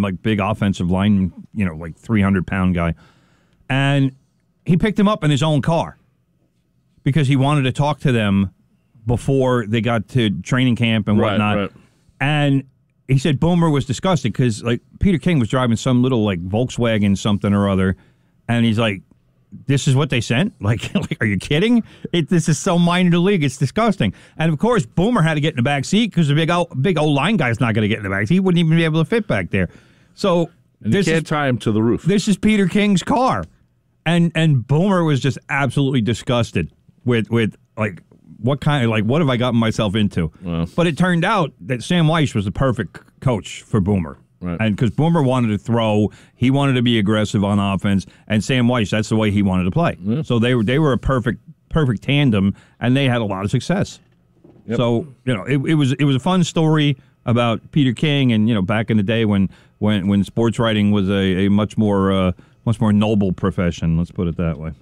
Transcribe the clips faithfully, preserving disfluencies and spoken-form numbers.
some like big offensive line, you know, like three hundred pound guy. And he picked him up in his own car because he wanted to talk to them before they got to training camp and right, whatnot. Right. And he said Boomer was disgusted because like Peter King was driving some little like Volkswagen something or other. And he's like, this is what they sent? Like, like are you kidding? It, this is so minor league. It's disgusting. And, of course, Boomer had to get in the back seat because the big old, big old line guy's not going to get in the back seat. He wouldn't even be able to fit back there. So and this you can't is, tie him to the roof. This is Peter King's car. And and Boomer was just absolutely disgusted with, with like, what kind of, like, what have I gotten myself into? Well. But it turned out that Sam Weiss was the perfect coach for Boomer. Right. And because Boomer wanted to throw, he wanted to be aggressive on offense, and Sam Weiss, that's the way he wanted to play. Yeah. So they were they were a perfect perfect tandem, and they had a lot of success. Yep. So you know, it, it was it was a fun story about Peter King, and you know, back in the day when when, when sports writing was a, a much more uh, much more noble profession. Let's put it that way.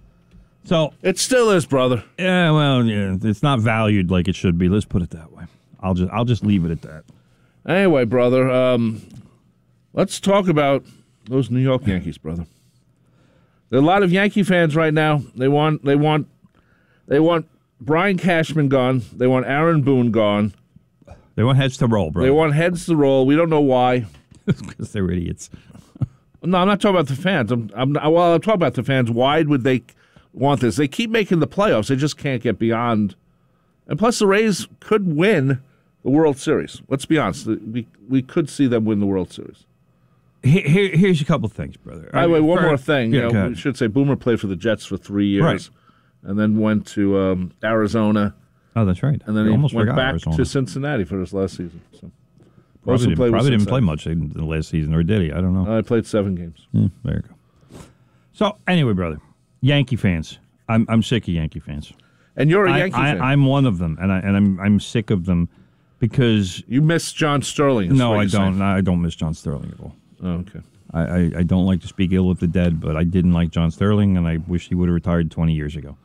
So it still is, brother. Yeah, well, yeah, it's not valued like it should be. Let's put it that way. I'll just I'll just leave it at that. Anyway, brother, um, let's talk about those New York Yankees, brother. There are a lot of Yankee fans right now. They want they want they want Brian Cashman gone. They want Aaron Boone gone. They want heads to roll, bro. They want heads to roll. We don't know why. Because they're idiots. No, I'm not talking about the fans. I'm, I'm well, I'm talking about the fans. Why would they want this? They keep making the playoffs. They just can't get beyond. And plus, the Rays could win the World Series. Let's be honest. We we could see them win the World Series. Here, here, here's a couple things, brother. By the way, one for, more thing. Yeah, you know, we should say Boomer played for the Jets for three years, right. and then went to um, Arizona. Oh, that's right. And then I he almost went forgot back Arizona. to Cincinnati for his last season. So probably didn't, played probably didn't Cincinnati. play much in the last season, or did he? I don't know. Uh, I played seven games. Yeah, there you go. So anyway, brother, Yankee fans. I'm I'm sick of Yankee fans. And you're a I, Yankee I, fan. I'm one of them, and I and I'm I'm sick of them because you miss John Sterling. Is no, what I you're don't. saying. I don't miss John Sterling at all. Oh, okay. I, I, I don't like to speak ill of the dead, but I didn't like John Sterling, and I wish he would have retired twenty years ago.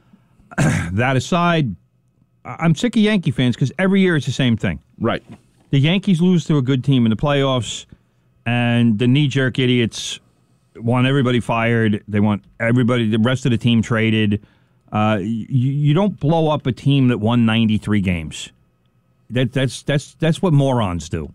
That aside, I'm sick of Yankee fans because every year it's the same thing. Right. The Yankees lose to a good team in the playoffs, and the knee-jerk idiots want everybody fired. They want everybody, the rest of the team traded. Uh, you, you don't blow up a team that won ninety-three games. That that's that's that's what morons do.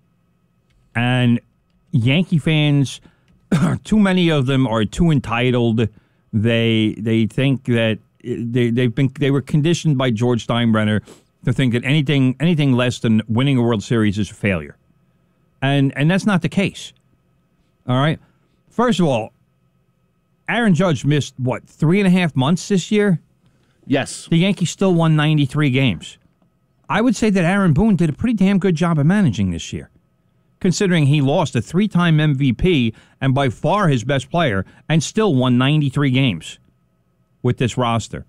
And Yankee fans, too many of them are too entitled. They they think that they they've been they were conditioned by George Steinbrenner to think that anything anything less than winning a World Series is a failure. And and that's not the case. All right. First of all, Aaron Judge missed, what, three and a half months this year? Yes. The Yankees still won ninety-three games. I would say that Aaron Boone did a pretty damn good job of managing this year, considering he lost a three-time M V P and by far his best player and still won ninety-three games with this roster.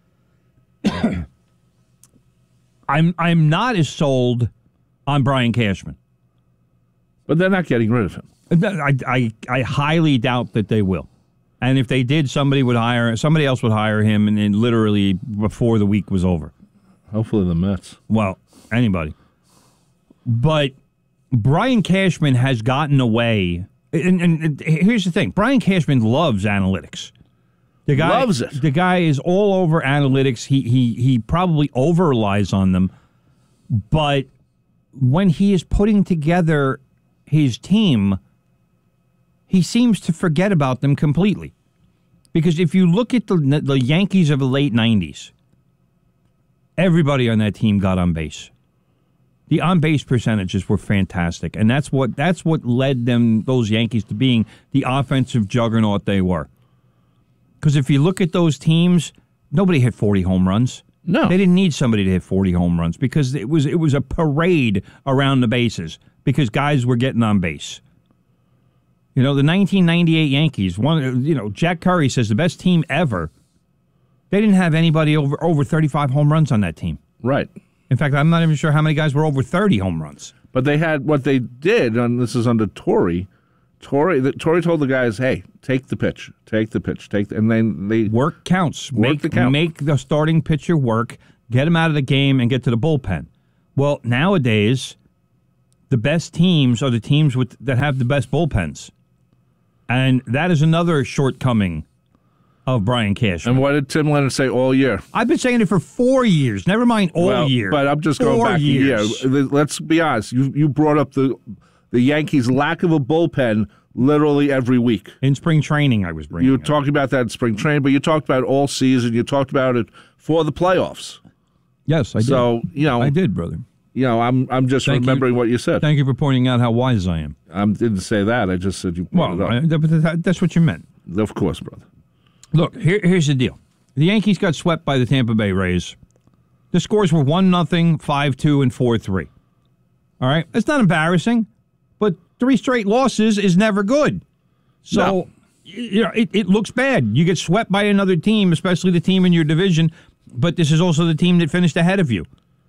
I'm I'm not as sold on Brian Cashman. But they're not getting rid of him. I, I, I highly doubt that they will. And if they did, somebody would hire somebody else would hire him, and then literally before the week was over. Hopefully the Mets. Well, anybody. But Brian Cashman has gotten away. And, and, and here's the thing: Brian Cashman loves analytics. The guy loves it. The guy is all over analytics. He he he probably over relies on them, but when he is putting together his team, he seems to forget about them completely. Because if you look at the the Yankees of the late nineties, everybody on that team got on base. The on-base percentages were fantastic, and that's what that's what led them, those Yankees, to being the offensive juggernaut they were. Because if you look at those teams, nobody hit forty home runs. No. They didn't need somebody to hit forty home runs because it was it was a parade around the bases because guys were getting on base. You know, the nineteen ninety-eight Yankees, one, you know, Jack Curry says the best team ever. They didn't have anybody over over thirty-five home runs on that team. Right. In fact, I'm not even sure how many guys were over thirty home runs. But they had what they did, and this is under Torrey. Torrey, the, Torrey told the guys, "Hey, take the pitch, take the pitch, take," the, and then they work counts. Work make the count. make the starting pitcher work, get him out of the game, and get to the bullpen. Well, nowadays, the best teams are the teams with that have the best bullpens. And that is another shortcoming of Brian Cashman. And what did Tim Leonard say all year? I've been saying it for four years. Never mind all well, year. But I'm just four going back years. a year. Let's be honest. You you brought up the the Yankees' lack of a bullpen literally every week. In spring training, I was bringing You it up. talked about that in spring training, but you talked about it all season. You talked about it for the playoffs. Yes, I did. So, you know, I did, brother. You know, I'm I'm just Thank remembering you. what you said. Thank you for pointing out how wise I am. I didn't say that. I just said you brought Well, it up. I, that- that's what you meant. Of course, brother. Look, here, here's the deal. The Yankees got swept by the Tampa Bay Rays. The scores were one nothing, five two, and four three. All right? It's not embarrassing, but three straight losses is never good. So, No. y- you know, it, it looks bad. You get swept by another team, especially the team in your division, but this is also the team that finished ahead of you.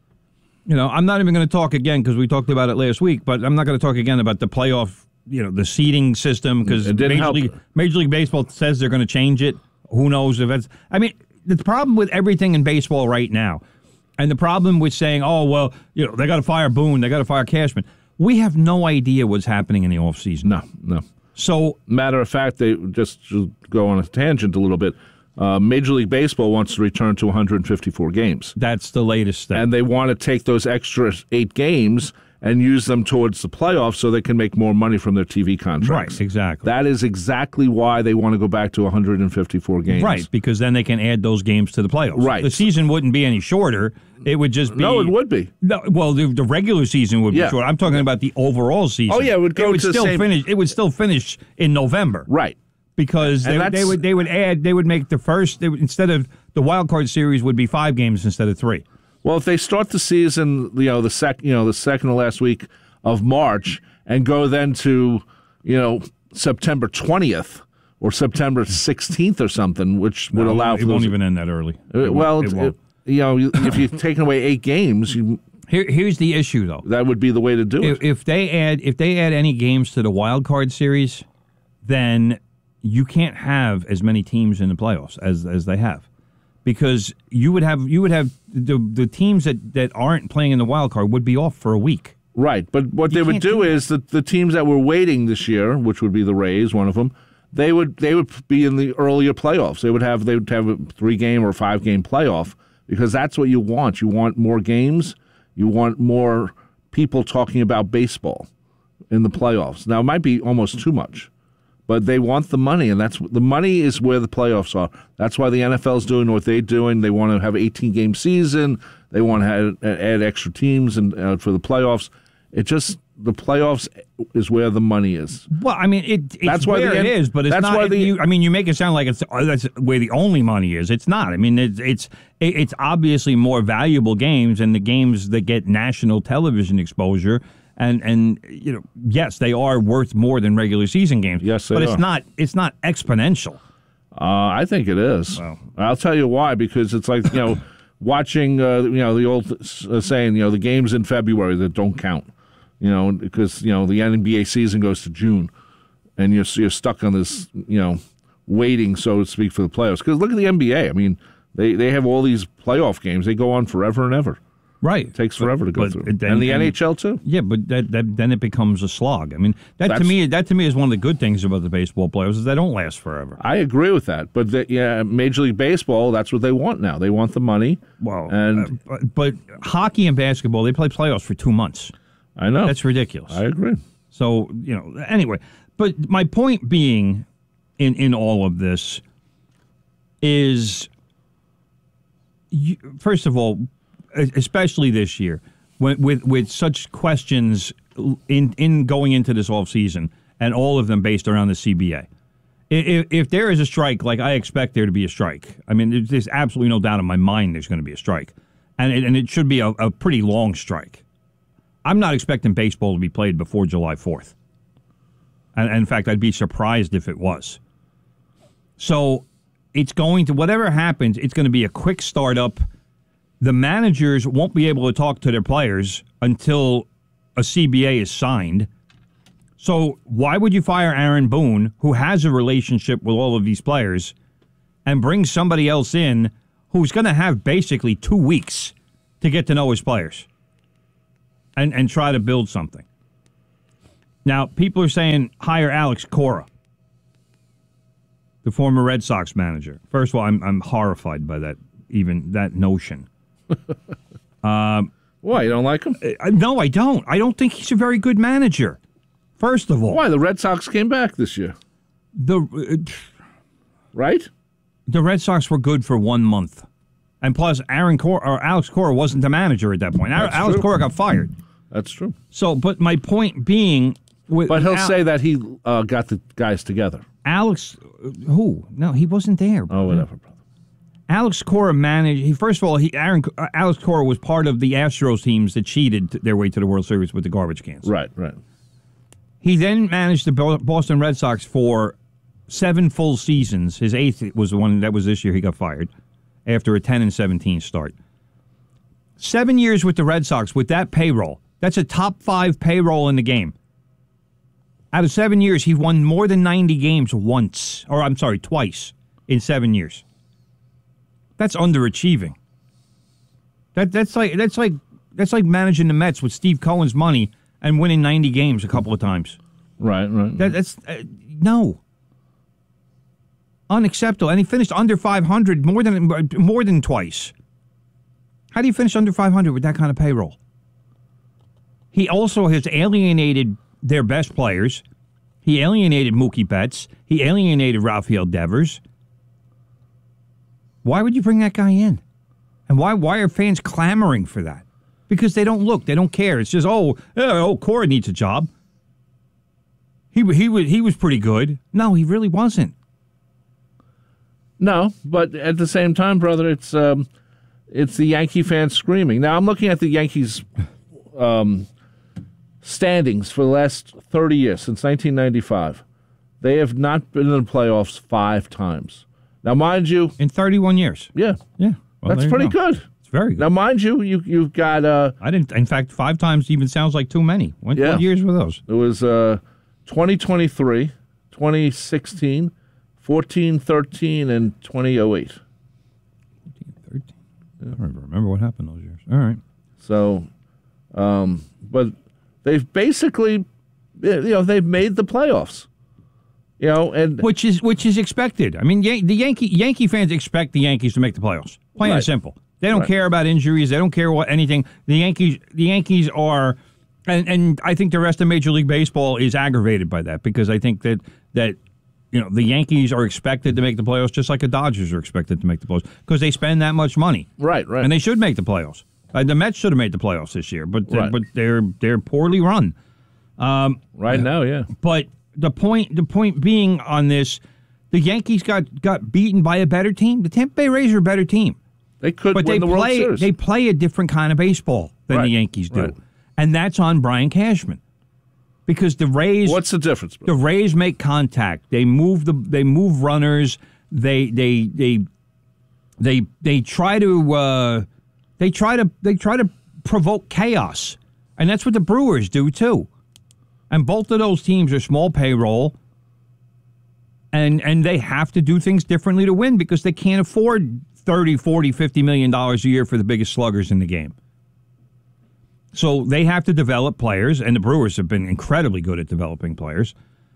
You know, I'm not even going to talk again because we talked about it last week, but I'm not going to talk again about the playoff, you know, the seeding system because It didn't Major help. League, Major League Baseball says they're going to change it. Who knows if it's... I mean, the problem with everything in baseball right now, and the problem with saying, oh, well, you know, they got to fire Boone, they got to fire Cashman, we have no idea what's happening in the offseason. No, no. So, Matter of fact, they just to go on a tangent a little bit. Uh, Major League Baseball wants to return to one hundred fifty-four games, that's the latest step. and they want to take those extra eight games and use them towards the playoffs so they can make more money from their T V contracts. Right, exactly. That is exactly why they want to go back to one hundred fifty-four games. Right, because then they can add those games to the playoffs. Right. The season wouldn't be any shorter. It would just be... No, it would be. No, well, the, the regular season would be Yeah. short. I'm talking about the overall season. Oh, yeah, it would go would to the still same- finish. It would still finish in November. Right. Because And they, that's- they would they would add they would make the first they would, instead of the wild card series would be five games instead of three. Well, if they start the season, you know, the sec, you know, the second to last week of March, and go then to, you know, September twentieth or September sixteenth or something, which would No, allow it for won't those, even end that early. Uh, It won't- well, it won't. you know, if you're taking away eight games, you, Here, here's the issue though. that would be the way to do it. If, if they add if they add any games to the wild card series, then you can't have as many teams in the playoffs as as they have, because you would have you would have the the teams that, that aren't playing in the wild card would be off for a week. Right, but what You they would can't do do that. is that the teams that were waiting this year, which would be the Rays, one of them, they would they would be in the earlier playoffs. They would have they would have a three game or five game playoff, because that's what you want. You want more games. You want more people talking about baseball in the playoffs. Now it might be almost too much, but they want the money, and that's the money is where the playoffs are. That's why the N F L is doing what they're doing. They want to have an eighteen game season. They want to add, add extra teams and uh, for the playoffs. It just the playoffs is where the money is. Well, I mean, it, it's That's why where the it N- is, but it's that's not. why the- you, I mean, you make it sound like it's oh, that's where the only money is. It's not. I mean, it's it's it's obviously more valuable games, and the games that get national television exposure. And and you know, yes, they are worth more than regular season games. Yes, they but it's are. not. It's not exponential. Uh, I think it is. Well. I'll tell you why. Because it's like you know, watching uh, you know the old uh, saying, you know, the games in February that don't count. You know, because you know the N B A season goes to June, and you're you're stuck on this you know waiting, so to speak, for the playoffs. Because look at the N B A. I mean, they they have all these playoff games. They go on forever and ever. Right. It takes forever to go but through. then- and the and- N H L too. Yeah, but that, that then it becomes a slog. I mean, that to That's- me that to me is one of the good things about the baseball playoffs is they don't last forever. I agree with that, but the, yeah, Major League Baseball, that's what they want now. They want the money. Well, and uh, but, but hockey and basketball they play playoffs for two months. I know That's ridiculous. I agree. So, you know, anyway, but my point being in, in all of this is, you, first of all, especially this year, when, with with such questions in, in going into this offseason, and all of them based around the C B A. If, if there is a strike, like I expect there to be a strike, I mean, there's, there's absolutely no doubt in my mind there's going to be a strike. And it, and it should be a, a pretty long strike. I'm not expecting baseball to be played before July fourth. And, and in fact, I'd be surprised if it was. So it's going to, whatever happens, it's going to be a quick startup. The managers won't be able to talk to their players until a C B A is signed. So why would you fire Aaron Boone, who has a relationship with all of these players, and bring somebody else in who's going to have basically two weeks to get to know his players and, and try to build something? Now, people are saying hire Alex Cora, the former Red Sox manager. First of all, I'm I'm horrified by that, even that notion. um, Why, you don't like him? Uh, no, I don't. I don't think he's a very good manager. First of all. Why? The Red Sox came back this year. The uh, right? The Red Sox were good for one month. And plus, Aaron Cora, or Alex Cora wasn't the manager at that point. That's Alex true. Cora got fired. That's true. So, but my point being... With, but he'll Al- say that he uh, got the guys together. Alex... Who? No, he wasn't there. Oh, whatever, brother. Alex Cora managed... He, first of all, he Aaron uh, Alex Cora was part of the Astros teams that cheated their way to the World Series with the garbage cans. Right, right. He then managed the Bo- Boston Red Sox for seven full seasons. His eighth was the one that was this year. He got fired after a ten and seventeen start. Seven years with the Red Sox with that payroll. That's a top five payroll in the game. Out of seven years, he won more than ninety games once. Or, I'm sorry, twice in seven years. That's underachieving. That that's like that's like that's like managing the Mets with Steve Cohen's money and winning ninety games a couple of times. Right, right. That, that's uh, no. Unacceptable. And he finished under five hundred more than more than twice. How do you finish under five hundred with that kind of payroll? He also has alienated their best players. He alienated Mookie Betts. He alienated Rafael Devers. Why would you bring that guy in? And why why are fans clamoring for that? Because they don't look. They don't care. It's just, oh, oh, Cora needs a job. He, he, was, he was pretty good. No, he really wasn't. No, but at the same time, brother, it's um, it's the Yankee fans screaming. Now, I'm looking at the Yankees um, standings for the last thirty years, since nineteen ninety-five. They have not been in the playoffs five times. Now, mind you... In thirty-one years. Yeah. Yeah. Well, that's pretty go. good. It's very good. Now, mind you, you you've got... Uh, I didn't... In fact, five times even sounds like too many. What, yeah. what years were those? It was uh, twenty twenty-three, twenty sixteen... fourteen, thirteen, and twenty oh eight. fourteen, thirteen. I don't even remember what happened those years. All right. So, um, but they've basically, you know, they've made the playoffs. You know, and which is which is expected. I mean, Yan- the Yankee Yankee fans expect the Yankees to make the playoffs. Plain right. and simple. They don't right. care about injuries. They don't care what anything. The Yankees the Yankees are, and, and I think the rest of Major League Baseball is aggravated by that because I think that that. You know, the Yankees are expected to make the playoffs just like the Dodgers are expected to make the playoffs because they spend that much money. Right, right. And they should make the playoffs. Uh, the Mets should have made the playoffs this year, but right. but they're they're poorly run. Um, right now, yeah. But the point the point being on this, the Yankees got, got beaten by a better team. The Tampa Bay Rays are a better team. They could but win they the World play, Series. They play a different kind of baseball than right. the Yankees do. Right. And that's on Brian Cashman. Because the Rays, what's the difference? Bro? The Rays make contact. They move the. They move runners. They they they they they try to. Uh, they try to. They try to provoke chaos, and that's what the Brewers do too. And both of those teams are small payroll, and and they have to do things differently to win because they can't afford thirty, forty, fifty million dollars a year for the biggest sluggers in the game. So they have to develop players, and the Brewers have been incredibly good at developing players.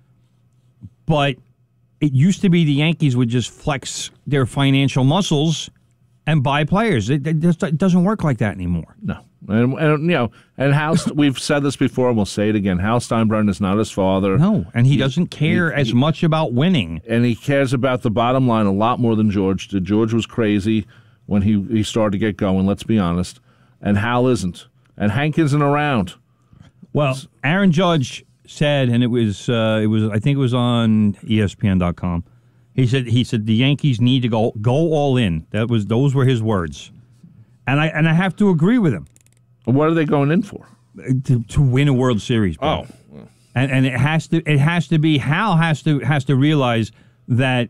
But it used to be the Yankees would just flex their financial muscles and buy players. It, it just it doesn't work like that anymore. No. And, and you know, and Hal, we've said this before, and we'll say it again. Hal Steinbrenner is not his father. No, and he, he doesn't care he, as he, much about winning. And he cares about the bottom line a lot more than George did. George was crazy when he, he started to get going, let's be honest. And Hal isn't. And Hank isn't around. Well, Aaron Judge said, and it was uh, it was I think it was on E S P N dot com. He said he said the Yankees need to go go all in. That was those were his words, and I and I have to agree with him. What are they going in for? To, to win a World Series. Bro. Oh, and and it has to it has to be Hal has to has to realize that,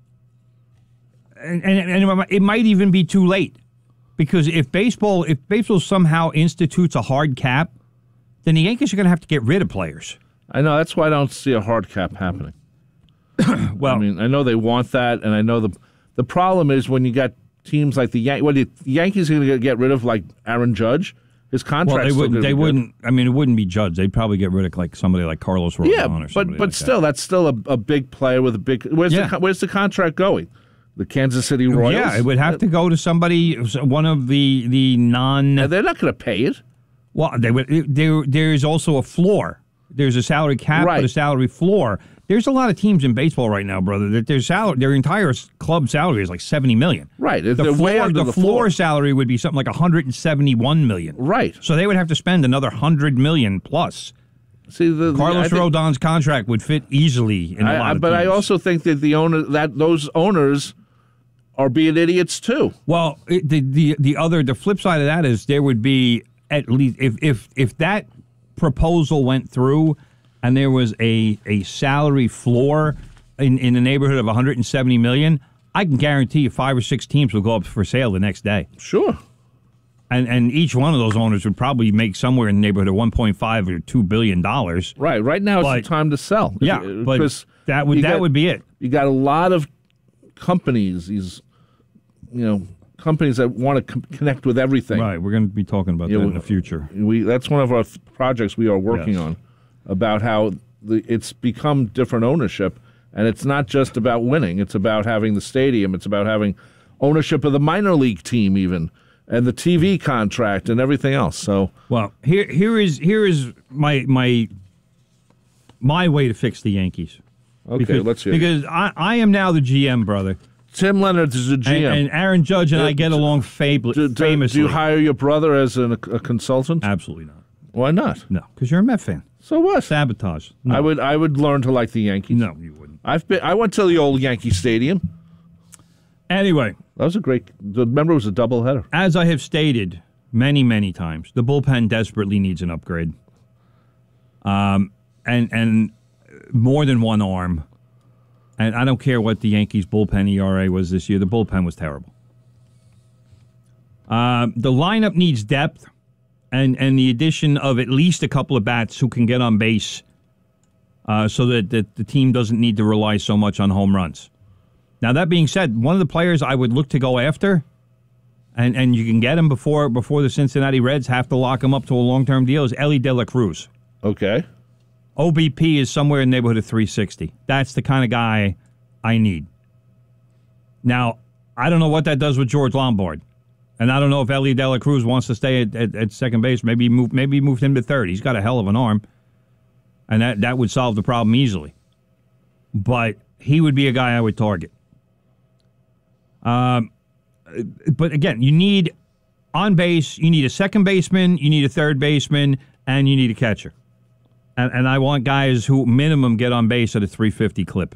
and and, and it might even be too late. Because if baseball, if baseball somehow institutes a hard cap, then the Yankees are going to have to get rid of players. I know. That's why I don't see a hard cap happening. Well, I mean, I know they want that, and I know the the problem is when you got teams like the Yankees. Well, the Yankees are going to get rid of like Aaron Judge. His Well, contract. they wouldn't. They wouldn't. I mean, it wouldn't be Judge. They'd probably get rid of like somebody like Carlos Rodon Yeah, or but somebody but like still, that. that's still a, a big player with a big. Where's Yeah. the where's the contract going? The Kansas City Royals. Yeah, it would have to go to somebody, one of the the non. And they're not going to pay it. Well, they would. There, there's also a floor. There's a salary cap, Right. but a salary floor. There's a lot of teams in baseball right now, brother, that their salary, their entire club salary is like seventy million. Right. The They're floor, way under the, the floor floor. salary would be something like one hundred seventy-one million. Right. So they would have to spend another one hundred million plus. See, the, Carlos I think- Rodon's contract would fit easily in a I- lot I- of but I teams. also think that the owner that those owners are being idiots too. Well, it, the the the other the flip side of that is there would be at least if if if that proposal went through and there was a a salary floor in in the neighborhood of one hundred seventy million, I can guarantee you five or six teams will go up for sale the next day. Sure. And and each one of those owners would probably make somewhere in the neighborhood of one point five or two billion dollars. Right. Right now But- it's the time to sell. Yeah, Uh, but because that would you that got- would be it. You got a lot of companies. These, you know, companies that want to com- connect with everything. Right, we're going to be talking about Yeah, that in we- the future. We that's one of our th- projects we are working Yes. on, about how the, it's become different ownership, and it's not just about winning. It's about having the stadium. It's about having ownership of the minor league team, even, and the T V contract and everything else. So Well, here here is here is my my my way to fix the Yankees. okay, Because, let's hear. it. because I, I am now the G M, brother, Tim Leonard is a G M. and, and Aaron Judge and Uh, I get along fabl- do, do- famously. do you hire your brother as an, a consultant? Absolutely not. Why not? No, because you're a Met fan. So what? Sabotage. No, I would I would learn to like the Yankees. no, you wouldn't. I've been. I went to the old Yankee Stadium. Anyway, That was a great. Remember, it was a doubleheader. as I have stated many many times, the bullpen desperately needs an upgrade. Um, and and more than one arm. And I don't care what the Yankees' bullpen E R A was this year. The bullpen was terrible. Uh, the lineup needs depth, and, and the addition of at least a couple of bats who can get on base, uh, so that, that the team doesn't need to rely so much on home runs. Now, that being said, one of the players I would look to go after, and, and you can get him before before the Cincinnati Reds have to lock him up to a long-term deal, is Ellie De La Cruz. Okay. O B P is somewhere in the neighborhood of three sixty. That's the kind of guy I need. Now, I don't know what that does with George Lombard. And I don't know if Ellie De La Cruz wants to stay at, at, at second base. Maybe move, maybe moved him to third. He's got a hell of an arm. And that, that would solve the problem easily. But he would be a guy I would target. Um, but again, you need on base, you need a second baseman, you need a third baseman, and you need a catcher. And, and I want guys who minimum get on base at a three fifty clip.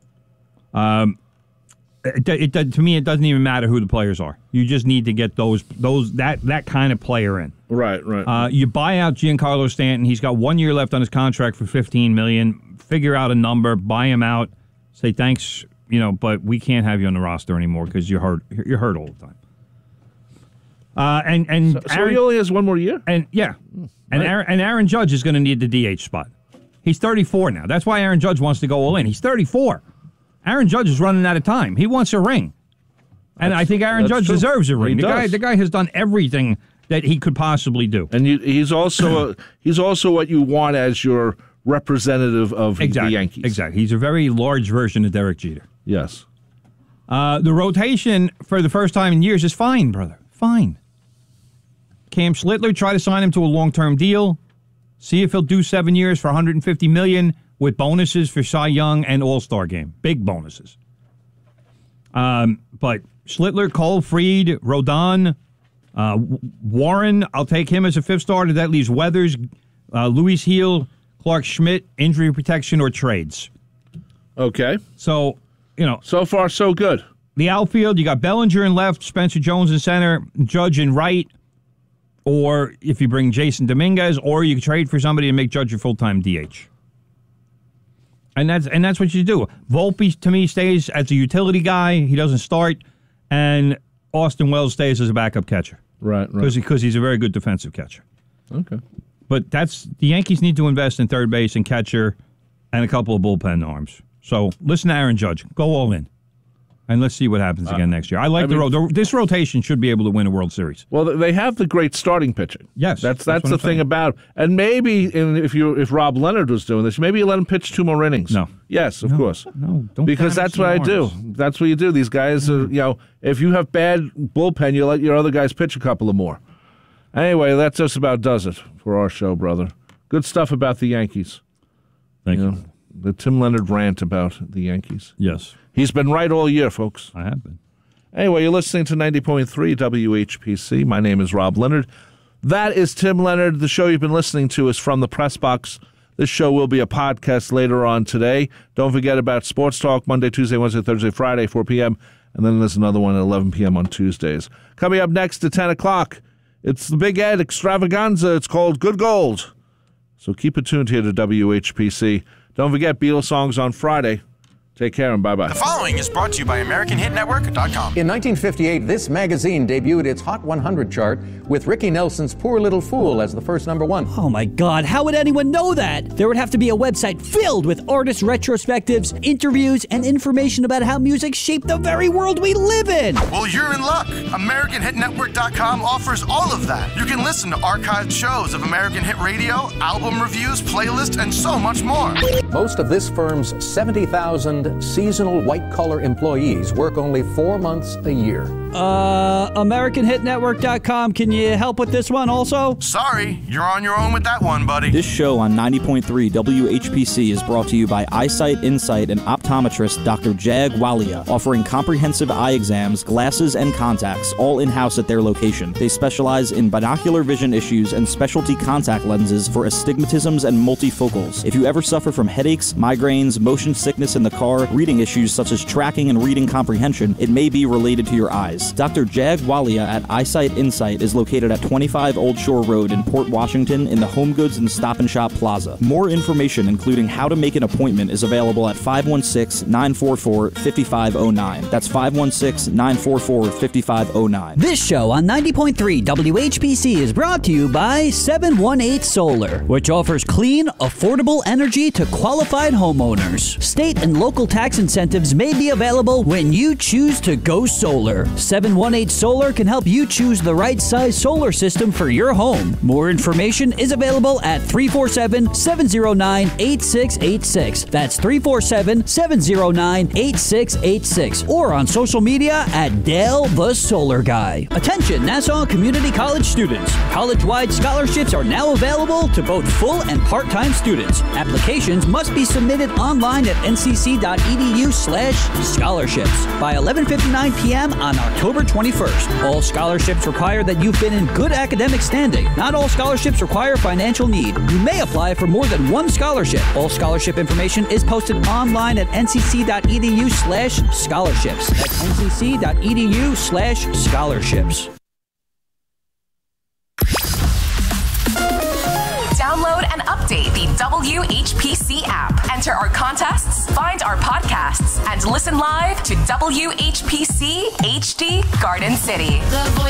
Um, it, it, it, to me, it doesn't even matter who the players are. You just need to get those those that that kind of player in. Right. Right. Uh, you buy out Giancarlo Stanton. He's got one year left on his contract for fifteen million dollars. Figure out a number, buy him out. Say thanks, you know, but we can't have you on the roster anymore because you're hurt. You're hurt all the time. Uh, and and so Aaron, he only has one more year. and yeah, and Aaron, and Aaron Judge is going to need the D H spot. He's thirty-four now. That's why Aaron Judge wants to go all in. He's thirty-four. Aaron Judge is running out of time. He wants a ring, and That's- I think Aaron that's Judge true. deserves a He ring. The guy, does. the guy has done everything that he could possibly do. And you, he's also a, he's also what you want as your representative of Exactly. the Yankees. Exactly. He's a very large version of Derek Jeter. Yes. Uh, the rotation for the first time in years is fine, brother. Fine. Cam Schlittler, try to sign him to a long-term deal. See if he'll do seven years for one hundred fifty million dollars with bonuses for Cy Young and All-Star Game. Big bonuses. Um, but Schlittler, Cole, Fried, Rodon, uh, Warren, I'll take him as a fifth starter. That leaves Weathers, uh, Luis Heel, Clark Schmidt, injury protection, or trades. Okay. So, you know, So far, so good. the outfield, you got Bellinger in left, Spencer Jones in center, Judge in right, or if you bring Jason Dominguez, or you can trade for somebody and make Judge your full-time D H. And that's and that's what you do. Volpe, to me, stays as a utility guy. He doesn't start. And Austin Wells stays as a backup catcher Right. Right. because because he's a very good defensive catcher. Okay. But that's the Yankees need to invest in third base and catcher and a couple of bullpen arms. So listen to Aaron Judge. Go all in. And let's see what happens again uh, next year. I like I the, mean, ro- the this rotation should be able to win a World Series. Well, they have the great starting pitching. Yes, that's that's, that's the thing about. And maybe in, if you if Rob Leonard was doing this, maybe you let him pitch two more innings. No. Yes, of no, course. No, don't. Because that's what I do. That's what you do. These guys, are, you know, if you have bad bullpen, you let your other guys pitch a couple of more. Anyway, that just about does it for our show, brother. Good stuff about the Yankees. Thank you. you. Know, the Tim Leonard rant about the Yankees. Yes. He's been right all year, folks. I have been. Anyway, you're listening to ninety point three W H P C. My name is Rob Leonard. That is Tim Leonard. The show you've been listening to is From the Press Box. This show will be a podcast later on today. Don't forget about Sports Talk Monday, Tuesday, Wednesday, Thursday, Friday, four p.m. And then there's another one at eleven p.m. on Tuesdays. Coming up next at ten o'clock, it's the Big Ed Extravaganza. It's called Good Gold. So keep it tuned here to W H P C. Don't forget Beatles songs on Friday. Take care and bye-bye. The following is brought to you by American Hit Network dot com. In nineteen fifty-eight, this magazine debuted its Hot one hundred chart with Ricky Nelson's Poor Little Fool as the first number one. Oh my God, how would anyone know that? There would have to be a website filled with artist retrospectives, interviews, and information about how music shaped the very world we live in. Well, you're in luck. American Hit Network dot com offers all of that. You can listen to archived shows of American Hit Radio, album reviews, playlists, and so much more. Most of this firm's seventy thousand seasonal white-collar employees work only four months a year. Uh, American Hit Network dot com, can you help with this one also? Sorry, you're on your own with that one, buddy. This show on ninety point three W H P C is brought to you by Eyesight Insight and optometrist Doctor Jag Walia, offering comprehensive eye exams, glasses, and contacts, all in-house at their location. They specialize in binocular vision issues and specialty contact lenses for astigmatisms and multifocals. If you ever suffer from headaches, migraines, motion sickness in the car, reading issues such as tracking and reading comprehension, it may be related to your eyes. Doctor Jag Walia at Eyesight Insight is located at twenty-five Old Shore Road in Port Washington in the Home Goods and Stop and Shop Plaza. More information, including how to make an appointment, is available at five one six, nine four four, five five zero nine. That's five one six, nine four four, five five zero nine. This show on ninety point three W H P C is brought to you by seven one eight Solar, which offers clean, affordable energy to qualified homeowners. State and local tax incentives may be available when you choose to go solar. seven one eight Solar can help you choose the right size solar system for your home. More information is available at three four seven, seven zero nine, eight six eight six. That's three four seven, seven zero nine, eight six eight six. Or on social media at Dale the Solar Guy. Attention, Nassau Community College students. College-wide scholarships are now available to both full and part-time students. Applications must be submitted online at ncc.edu slash scholarships by eleven fifty-nine p.m. on October twenty-first. All scholarships require that you've been in good academic standing. Not all scholarships require financial need. You may apply for more than one scholarship. All scholarship information is posted online at ncc.edu slash scholarships. That's ncc.edu slash scholarships. Download and update the W H P C app. Enter our contests, find our podcasts, and listen live to W H P C H D Garden City.